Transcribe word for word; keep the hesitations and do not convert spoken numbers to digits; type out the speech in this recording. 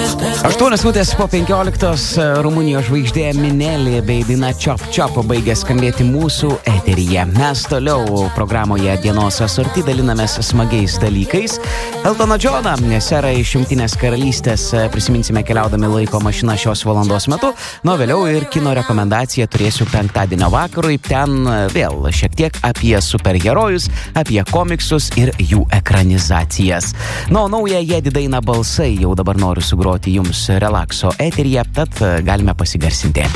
aštuonios minutės po penkioliktos Rumunijos žvaigždė Minelė bei daina Chop Chop baigė skambėti mūsų eteryje. Mes toliau programoje dienos asorti dalinamės smagiais dalykais. Eltoną Džoną, serą iš Jungtinės karalystės, prisiminsime keliaudami laiko mašina šios valandos metu. Nuo vėliau ir kino rekomendaciją turėsiu penktadienio vakarui. Ten vėl šiek tiek apie superherojus, apie komiksus ir jų ekranizacijas. Nu, naują Jedi dainą Balsai jau dabar noriu sugroti jums relakso eteryje, tad galime pasigarsinti.